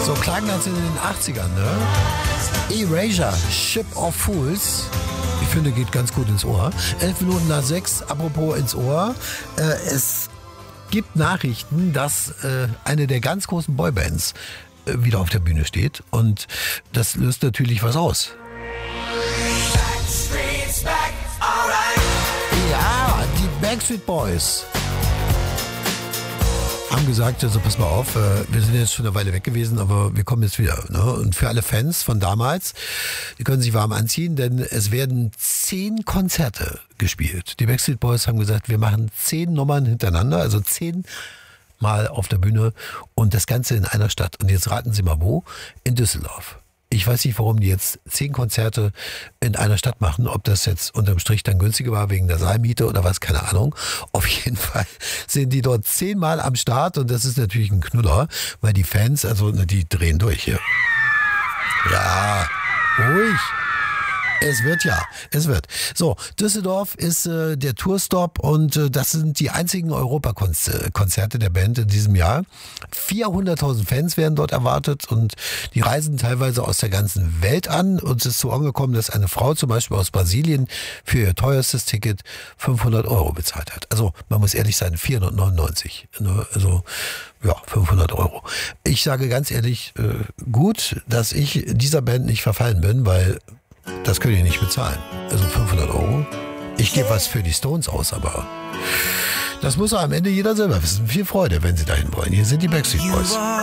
So klang das in den 80ern, ne? Erasure, Ship of Fools. Ich finde, geht ganz gut ins Ohr. 11 Minuten nach 6, apropos ins Ohr. Es gibt Nachrichten, dass eine der ganz großen Boybands wieder auf der Bühne steht. Und das löst natürlich was aus. Ja, die Backstreet Boys haben gesagt, also pass mal auf, wir sind jetzt schon eine Weile weg gewesen, aber wir kommen jetzt wieder. Ne? Und für alle Fans von damals, die können sich warm anziehen, denn es werden 10 Konzerte gespielt. Die Backstreet Boys haben gesagt, wir machen 10 Nummern hintereinander, also 10 Mal auf der Bühne und das Ganze in einer Stadt. Und jetzt raten Sie mal wo? In Düsseldorf. Ich weiß nicht, warum die jetzt 10 Konzerte in einer Stadt machen. Ob das jetzt unterm Strich dann günstiger war wegen der Saalmiete oder was, keine Ahnung. Auf jeden Fall sind die dort 10 Mal am Start und das ist natürlich ein Knüller, weil die Fans, also die drehen durch hier. Ja, ruhig. Es wird. So, Düsseldorf ist der Tourstop und das sind die einzigen Europakonzerte der Band in diesem Jahr. 400.000 Fans werden dort erwartet und die reisen teilweise aus der ganzen Welt an. Uns ist so angekommen, dass eine Frau zum Beispiel aus Brasilien für ihr teuerstes Ticket 500 € bezahlt hat. Also man muss ehrlich sein, 499. Ne? Also ja, 500 €. Ich sage ganz ehrlich, gut, dass ich dieser Band nicht verfallen bin, weil das könnt ihr nicht bezahlen. Also 500 €. Ich gebe was für die Stones aus, aber das muss am Ende jeder selber wissen. Viel Freude, wenn Sie dahin wollen. Hier sind die Backstreet Boys.